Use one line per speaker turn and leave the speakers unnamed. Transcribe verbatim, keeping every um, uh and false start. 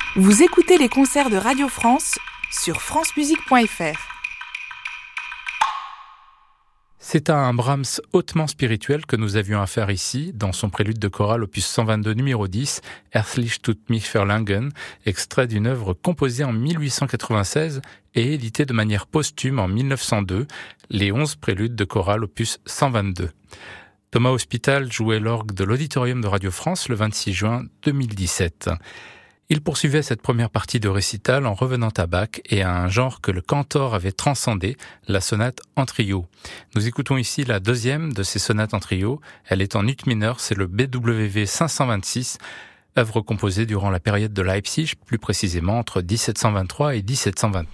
Vous écoutez les concerts de Radio France sur france musique point f r.
C'est à un Brahms hautement spirituel que nous avions affaire ici, dans son prélude de chorale opus cent vingt-deux numéro dix, Herzlich tut mich verlangen, extrait d'une œuvre composée en mille huit cent quatre-vingt-seize et éditée de manière posthume en mille neuf cent deux, les onze préludes de chorale opus cent vingt-deux. Thomas Hospital jouait l'orgue de l'Auditorium de Radio France le vingt-six juin deux mille dix-sept. Il poursuivait cette première partie de récital en revenant à Bach et à un genre que le cantor avait transcendé, la sonate en trio. Nous écoutons ici la deuxième de ces sonates en trio. Elle est en ut mineur, c'est le B W V cinq cent vingt-six, œuvre composée durant la période de Leipzig, plus précisément entre dix-sept cent vingt-trois et dix-sept cent vingt-neuf.